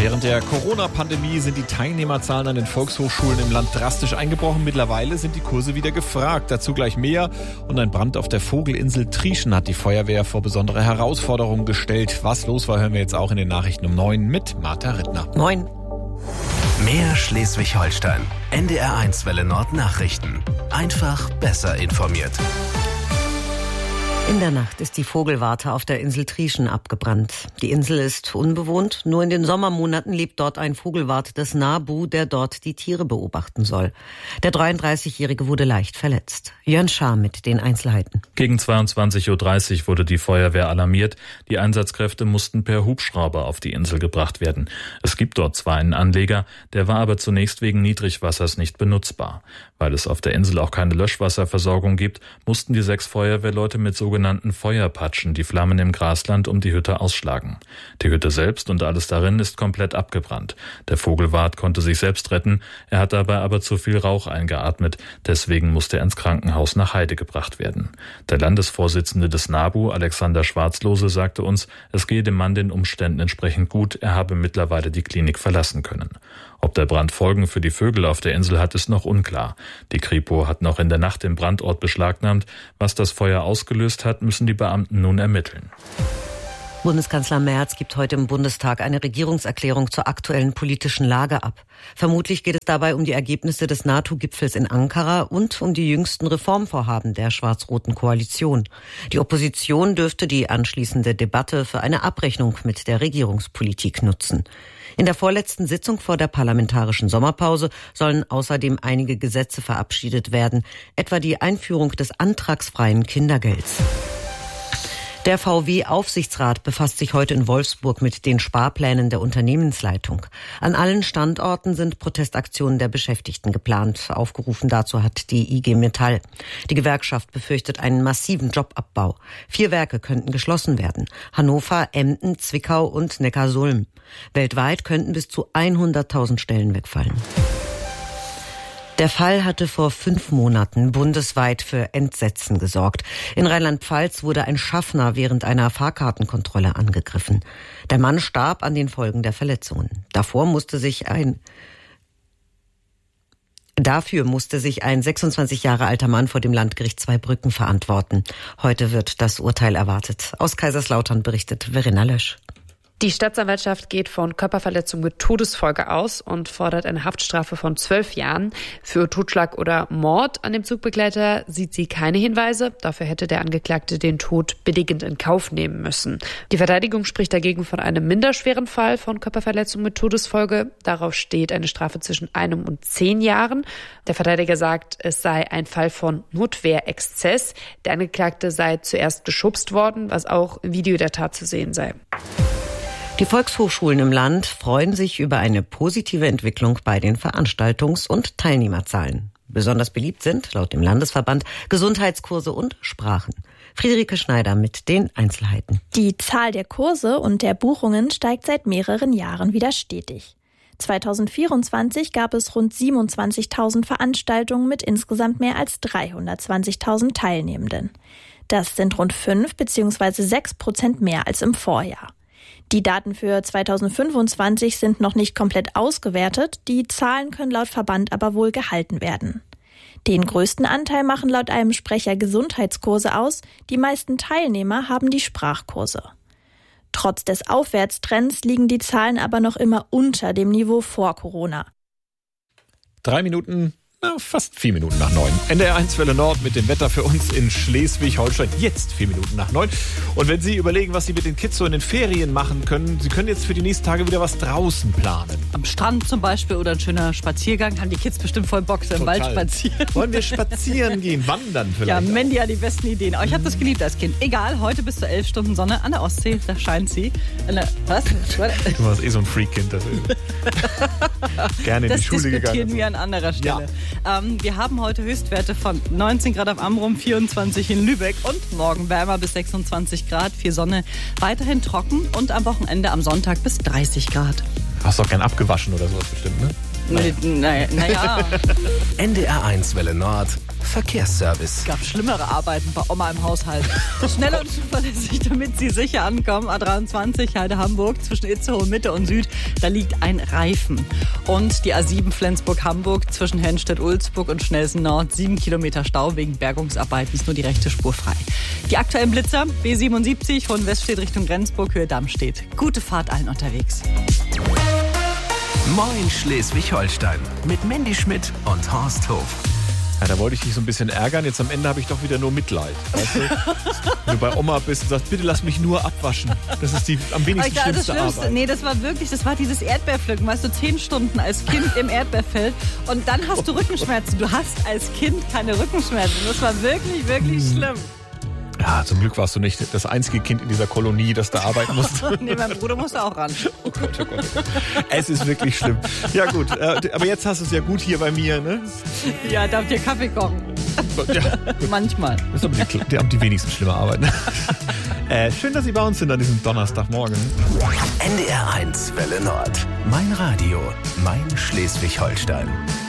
Während der Corona-Pandemie sind die Teilnehmerzahlen an den Volkshochschulen im Land drastisch eingebrochen. Mittlerweile sind die Kurse wieder gefragt. Dazu gleich mehr. Und ein Brand auf der Vogelinsel Trieschen hat die Feuerwehr vor besondere Herausforderungen gestellt. Was los war, hören wir jetzt auch in den Nachrichten um 9 mit Martha Rittner. Moin. Mehr Schleswig-Holstein. NDR1 Welle Nord Nachrichten. Einfach besser informiert. In der Nacht ist die Vogelwarte auf der Insel Trieschen abgebrannt. Die Insel ist unbewohnt. Nur in den Sommermonaten lebt dort ein Vogelwart des NABU, der dort die Tiere beobachten soll. Der 33-Jährige wurde leicht verletzt. Jörn Schaar mit den Einzelheiten. Gegen 22.30 Uhr wurde die Feuerwehr alarmiert. Die Einsatzkräfte mussten per Hubschrauber auf die Insel gebracht werden. Es gibt dort zwar einen Anleger, der war aber zunächst wegen Niedrigwassers nicht benutzbar. Weil es auf der Insel auch keine Löschwasserversorgung gibt, mussten die 6 Feuerwehrleute mit sogenannten Feuerpatschen die Flammen im Grasland um die Hütte ausschlagen. Die Hütte selbst und alles darin ist komplett abgebrannt. Der Vogelwart konnte sich selbst retten, er hat dabei aber zu viel Rauch eingeatmet, deswegen musste er ins Krankenhaus nach Heide gebracht werden. Der Landesvorsitzende des NABU, Alexander Schwarzlose, sagte uns, es gehe dem Mann den Umständen entsprechend gut, er habe mittlerweile die Klinik verlassen können. Ob der Brand Folgen für die Vögel auf der Insel hat, ist noch unklar. Die Kripo hat noch in der Nacht den Brandort beschlagnahmt. Was das Feuer ausgelöst hat, müssen die Beamten nun ermitteln. Bundeskanzler Merz gibt heute im Bundestag eine Regierungserklärung zur aktuellen politischen Lage ab. Vermutlich geht es dabei um die Ergebnisse des NATO-Gipfels in Ankara und um die jüngsten Reformvorhaben der schwarz-roten Koalition. Die Opposition dürfte die anschließende Debatte für eine Abrechnung mit der Regierungspolitik nutzen. In der vorletzten Sitzung vor der parlamentarischen Sommerpause sollen außerdem einige Gesetze verabschiedet werden, etwa die Einführung des antragsfreien Kindergelds. Der VW-Aufsichtsrat befasst sich heute in Wolfsburg mit den Sparplänen der Unternehmensleitung. An allen Standorten sind Protestaktionen der Beschäftigten geplant. Aufgerufen dazu hat die IG Metall. Die Gewerkschaft befürchtet einen massiven Jobabbau. 4 Werke könnten geschlossen werden. Hannover, Emden, Zwickau und Neckarsulm. Weltweit könnten bis zu 100.000 Stellen wegfallen. Der Fall hatte vor 5 Monaten bundesweit für Entsetzen gesorgt. In Rheinland-Pfalz wurde ein Schaffner während einer Fahrkartenkontrolle angegriffen. Der Mann starb an den Folgen der Verletzungen. Dafür musste sich ein 26 Jahre alter Mann vor dem Landgericht Zweibrücken verantworten. Heute wird das Urteil erwartet. Aus Kaiserslautern berichtet Verena Lösch. Die Staatsanwaltschaft geht von Körperverletzung mit Todesfolge aus und fordert eine Haftstrafe von 12 Jahren. Für Totschlag oder Mord an dem Zugbegleiter sieht sie keine Hinweise. Dafür hätte der Angeklagte den Tod billigend in Kauf nehmen müssen. Die Verteidigung spricht dagegen von einem minderschweren Fall von Körperverletzung mit Todesfolge. Darauf steht eine Strafe zwischen 1 und 10 Jahren. Der Verteidiger sagt, es sei ein Fall von Notwehrexzess. Der Angeklagte sei zuerst geschubst worden, was auch im Video der Tat zu sehen sei. Die Volkshochschulen im Land freuen sich über eine positive Entwicklung bei den Veranstaltungs- und Teilnehmerzahlen. Besonders beliebt sind, laut dem Landesverband, Gesundheitskurse und Sprachen. Friederike Schneider mit den Einzelheiten. Die Zahl der Kurse und der Buchungen steigt seit mehreren Jahren wieder stetig. 2024 gab es rund 27.000 Veranstaltungen mit insgesamt mehr als 320.000 Teilnehmenden. Das sind rund 5 bzw. 6% mehr als im Vorjahr. Die Daten für 2025 sind noch nicht komplett ausgewertet, die Zahlen können laut Verband aber wohl gehalten werden. Den größten Anteil machen laut einem Sprecher Gesundheitskurse aus, die meisten Teilnehmer haben die Sprachkurse. Trotz des Aufwärtstrends liegen die Zahlen aber noch immer unter dem Niveau vor Corona. 3 Minuten, fast 4 Minuten nach 9. NDR1 Welle Nord mit dem Wetter für uns in Schleswig-Holstein. Jetzt 4 Minuten nach 9. Und wenn Sie überlegen, was Sie mit den Kids so in den Ferien machen können, Sie können jetzt für die nächsten Tage wieder was draußen planen. Am Strand zum Beispiel oder ein schöner Spaziergang. Haben die Kids bestimmt voll Bock, so im Wald spazieren. Wollen wir spazieren gehen? Wandern vielleicht? Ja, Mandy hat die besten Ideen. Aber ich habe das geliebt als Kind. Egal, heute bis zu 11 Stunden Sonne an der Ostsee. Da scheint sie. Was? Du warst so ein Freak-Kind. Gerne in die Schule gegangen. Das diskutieren wir an anderer Stelle. Ja. Wir haben heute Höchstwerte von 19 Grad auf Amrum, 24 in Lübeck und morgen wärmer bis 26 Grad. Viel Sonne, weiterhin trocken und am Wochenende am Sonntag bis 30 Grad. Hast du auch gern abgewaschen oder sowas bestimmt, ne? Naja. NDR1 Welle Nord. Verkehrsservice. Es gab schlimmere Arbeiten bei Oma im Haushalt. Schnell und zuverlässig, damit Sie sicher ankommen. A23 Heide-Hamburg zwischen Itzehoe Mitte und Süd. Da liegt ein Reifen. Und die A7 Flensburg-Hamburg zwischen Hennstedt-Ulzburg und Schnelsen Nord. 7 Kilometer Stau wegen Bergungsarbeiten. Ist nur die rechte Spur frei. Die aktuellen Blitzer. B77 von Weststedt Richtung Rendsburg, Höhe Dammstedt. Gute Fahrt allen unterwegs. Moin Schleswig-Holstein. Mit Mandy Schmidt und Horst Hof. Ja, da wollte ich dich so ein bisschen ärgern. Jetzt am Ende habe ich doch wieder nur Mitleid. Weißt du? Wenn du bei Oma bist und sagst, bitte lass mich nur abwaschen. Das ist die am wenigsten schlimmste Arbeit. Nee, das war dieses Erdbeerpflücken. Weißt du, 10 Stunden als Kind im Erdbeerfeld und dann hast du Rückenschmerzen. Du hast als Kind keine Rückenschmerzen. Das war wirklich, wirklich schlimm. Ja, zum Glück warst du nicht das einzige Kind in dieser Kolonie, das da arbeiten musste. Nee, mein Bruder musste auch ran. Oh Gott, oh Gott. Es ist wirklich schlimm. Ja gut, aber jetzt hast du es ja gut hier bei mir, ne? Ja, darf dir Kaffee kochen. Ja, manchmal. Das haben die wenigsten schlimme Arbeit. Ne? Schön, dass Sie bei uns sind an diesem Donnerstagmorgen. NDR1 Welle Nord. Mein Radio, mein Schleswig-Holstein.